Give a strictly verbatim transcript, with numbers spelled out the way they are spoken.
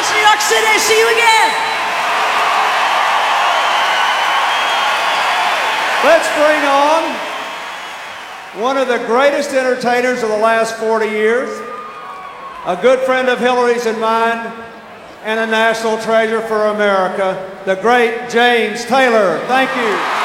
much, New York City. See you again. Let's bring on one of the greatest entertainers of the last forty years, a good friend of Hillary's and mine, and a national treasure for America, the great James Taylor. Thank you.